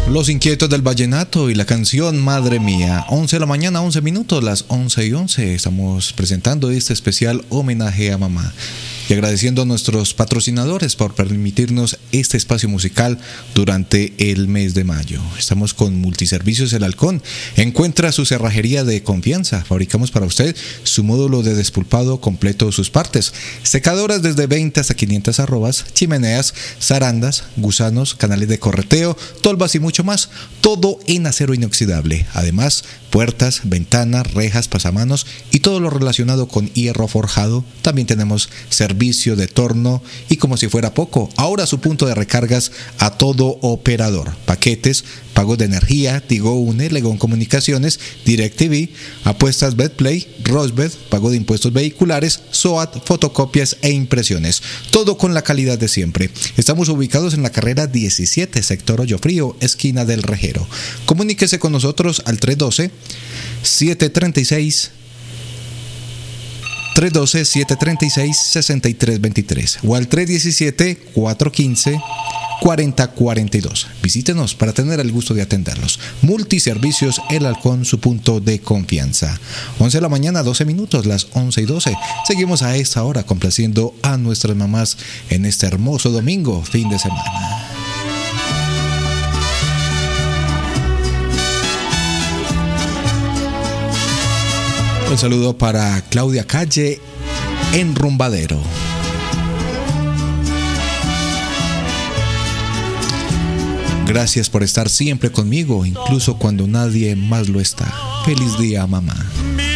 Los Inquietos del Vallenato y la canción Madre Mía. 11 de la mañana, 11 minutos, las 11:11. Estamos presentando este especial homenaje a mamá. Y agradeciendo a nuestros patrocinadores por permitirnos este espacio musical durante el mes de mayo. Estamos con Multiservicios El Halcón. Encuentra su cerrajería de confianza. Fabricamos para usted su módulo de despulpado completo, sus partes. Secadoras desde 20 hasta 500 arrobas, chimeneas, zarandas, gusanos, canales de correteo, tolvas y mucho más. Todo en acero inoxidable. Además, puertas, ventanas, rejas, pasamanos y todo lo relacionado con hierro forjado. También tenemos servicio de torno y, como si fuera poco, ahora su punto de recargas a todo operador. Paquetes, pagos de energía, Tigo Une, Legón Comunicaciones, DirecTV, apuestas Betplay, Rosbet, pago de impuestos vehiculares, SOAT, fotocopias e impresiones. Todo con la calidad de siempre. Estamos ubicados en la carrera 17, sector Hoyofrío, esquina del Rejero. Comuníquese con nosotros al 312-736-6323 o al 317-415-4042. Visítenos para tener el gusto de atenderlos. Multiservicios El Halcón, su punto de confianza. 11 de la mañana, 12 minutos, las 11:12. Seguimos a esta hora complaciendo a nuestras mamás en este hermoso domingo, fin de semana. Un saludo para Claudia Calle en Rumbadero. Gracias por estar siempre conmigo, incluso cuando nadie más lo está. Feliz día, mamá.